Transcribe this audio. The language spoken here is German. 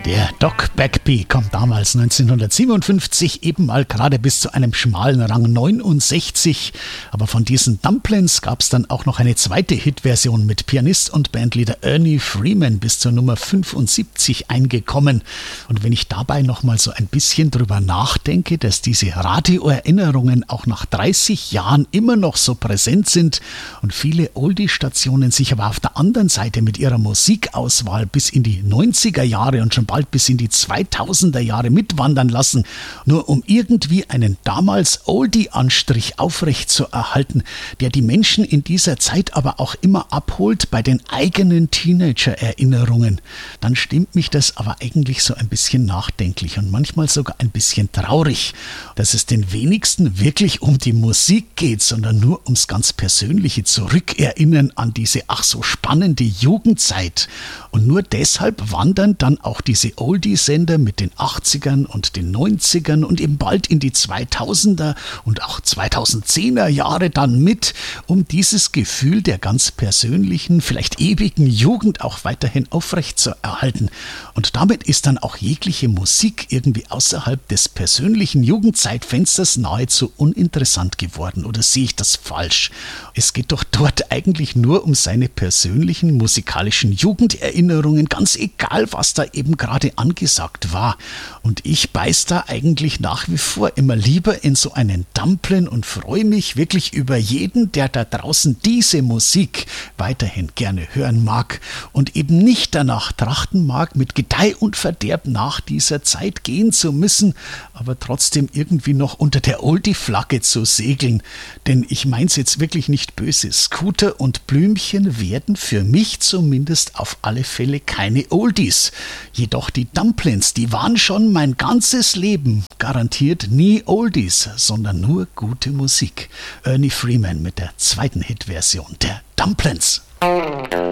Der Doc Bagby kommt damals 1957 eben mal gerade bis zu einem schmalen Rang 69. Aber von diesen Dumplings gab es dann auch noch eine zweite Hitversion mit Pianist und Bandleader Ernie Freeman bis zur Nummer 75 eingekommen. Und wenn ich dabei noch mal so ein bisschen drüber nachdenke, dass diese Radioerinnerungen auch nach 30 Jahren immer noch so präsent sind und viele Oldie-Stationen sich aber auf der anderen Seite mit ihrer Musikauswahl bis in die 90er Jahre und schon bald bis in die 2000er Jahre mitwandern lassen, nur um irgendwie einen damals Oldie-Anstrich aufrecht zu erhalten, der die Menschen in dieser Zeit aber auch immer abholt bei den eigenen Teenager-Erinnerungen, dann stimmt mich das aber eigentlich so ein bisschen nachdenklich und manchmal sogar ein bisschen traurig, dass es den wenigsten wirklich um die Musik geht, sondern nur ums ganz persönliche Zurückerinnern an diese ach so spannende Jugendzeit. Und nur deshalb wandern dann auch diese Oldie-Sender mit den 80ern und den 90ern und eben bald in die 2000er und auch 2010er Jahre dann mit, um dieses Gefühl der ganz persönlichen, vielleicht ewigen Jugend auch weiterhin aufrecht zu erhalten. Und damit ist dann auch jegliche Musik irgendwie außerhalb des persönlichen Jugendzeitfensters nahezu uninteressant geworden. Oder sehe ich das falsch? Es geht doch dort eigentlich nur um seine persönlichen musikalischen Jugenderinnerungen, ganz egal, was da eben gerade angesagt war. Und ich beiß da eigentlich nach wie vor immer lieber in so einen Dumplin und freue mich wirklich über jeden, der da draußen diese Musik weiterhin gerne hören mag und eben nicht danach trachten mag, mit Gedeih und Verderb nach dieser Zeit gehen zu müssen, aber trotzdem irgendwie noch unter der Oldie-Flagge zu segeln. Denn ich mein's jetzt wirklich nicht böse. Scooter und Blümchen werden für mich zumindest auf alle Fälle keine Oldies. Jedoch die Dumplins, die waren schon mein ganzes Leben garantiert nie Oldies, sondern nur gute Musik. Ernie Freeman mit der zweiten Hitversion der Dumplins.